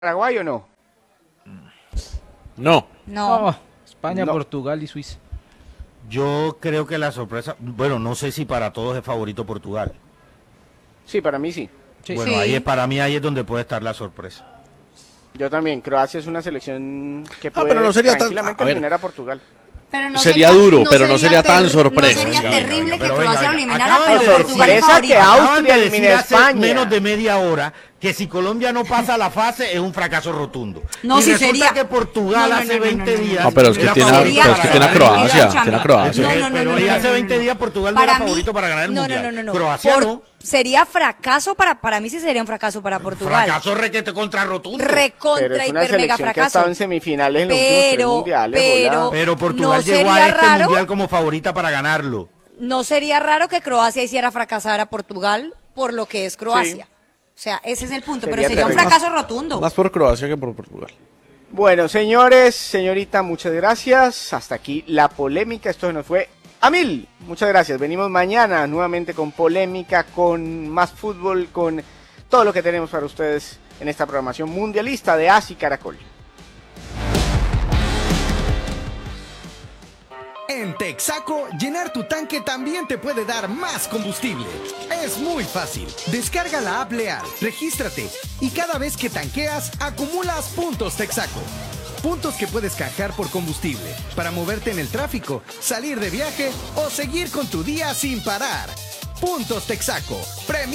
Paraguay o no? No. No. Oh, España, No. Portugal y Suiza. Yo creo que la sorpresa, bueno, no sé si para todos es favorito Portugal. Sí, para mí sí. Sí. Bueno, Sí. para mí ahí es donde puede estar la sorpresa. Yo también. Croacia es una selección que puede pero no sería tan- tranquilamente a ver. eliminar a Portugal. Pero no Sería duro, pero no sería tan No sorpresa. sería Venga, terrible que pero venga, Croacia lo venga. eliminara, Acaba pero de Portugal es sorpresa favorito. que Acaban Austria de elimina decir a hace España. menos de media hora que si Colombia no pasa la fase es un fracaso rotundo. No, y si resulta sería- que Portugal No, no, hace no, no, 20 no, no. días. No, pero es que era tiene favorito a- para pero es que ganar tiene a el Mundial. Croacia, tiene a Croacia. Pero y hace 20 días Portugal no Para era mí- favorito para ganar el Mundial. Croacia no. Sería fracaso para mí sí sería un fracaso para Portugal. Fracaso requete contra rotundo. Pero Recontra es una hiper mega selección que ha fracaso. estado en semifinales en los últimos tres mundiales. hola. Pero Portugal ¿no llegó sería a este raro? Mundial como favorita para ganarlo. No sería raro que Croacia hiciera fracasar a Portugal por lo que es Croacia. O sea, ese es el punto, Sería pero sería un terrible. fracaso rotundo. Más por Croacia que por Portugal. Bueno, señores, señorita, muchas gracias. Hasta aquí la polémica. Esto se nos fue a 1000. Muchas gracias. Venimos mañana nuevamente con polémica, con más fútbol, con todo lo que tenemos para ustedes en esta programación mundialista de ASI Caracol. En Texaco, llenar tu tanque también te puede dar más combustible. Es muy fácil. Descarga la app Leal, regístrate y cada vez que tanqueas, acumulas puntos Texaco. Puntos que puedes canjear por combustible para moverte en el tráfico, salir de viaje o seguir con tu día sin parar. Puntos Texaco.